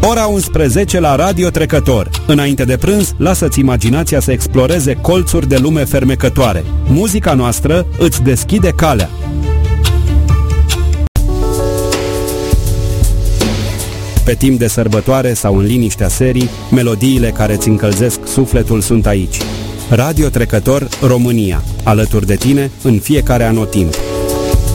Ora 11 la Radio Trecător. Înainte de prânz, lasă-ți imaginația să exploreze colțuri de lume fermecătoare. Muzica noastră îți deschide calea. Pe timp de sărbătoare sau în liniștea serii, melodiile care îți încălzesc sufletul sunt aici. Radio Trecător România, alături de tine în fiecare anotimp.